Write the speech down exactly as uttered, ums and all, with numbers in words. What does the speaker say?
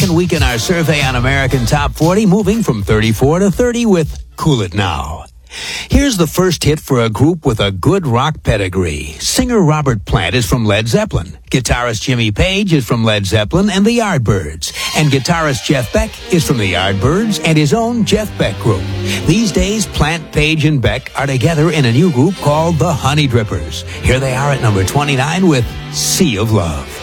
second week in our survey on American Top forty, moving from thirty-four to thirty with Cool It Now. Here's the first hit for a group with a good rock pedigree. Singer Robert Plant is from Led Zeppelin. Guitarist Jimmy Page is from Led Zeppelin and the Yardbirds. And guitarist Jeff Beck is from the Yardbirds and his own Jeff Beck Group. These days, Plant, Page, and Beck are together in a new group called the Honey Drippers. Here they are at number twenty-nine with Sea of Love.